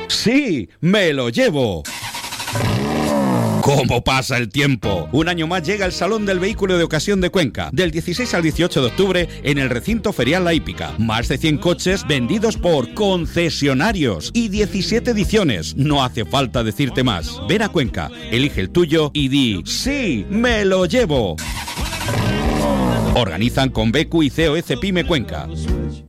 Sí, me lo llevo. ¿Cómo pasa el tiempo? Un año más llega el Salón del Vehículo de Ocasión de Cuenca, del 16 al 18 de octubre en el recinto ferial La Hípica. Más de 100 coches vendidos por concesionarios y 17 ediciones. No hace falta decirte más. Ven a Cuenca, elige el tuyo y di ¡sí, me lo llevo! Organizan Convecu y COS Pyme Cuenca.